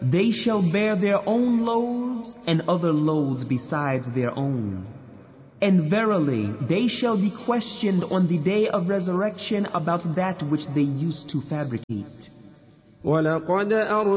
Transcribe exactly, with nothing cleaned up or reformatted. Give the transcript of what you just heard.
They shall bear their own loads and other loads besides their own. And verily, they shall be questioned on the day of resurrection about that which they used to fabricate. وَلَقَدْ